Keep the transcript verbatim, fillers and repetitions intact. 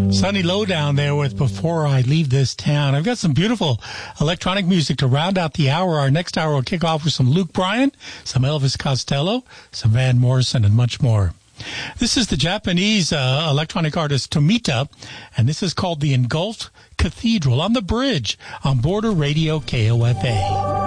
Sunny Lowdown there with Before I Leave This Town. I've got some beautiful electronic music to round out the hour. Our next hour will kick off with some Luke Bryan, some Elvis Costello, some Van Morrison, and much more. This is the Japanese uh, electronic artist Tomita, and this is called The Engulfed Cathedral on the Bridge on Border Radio K O F A.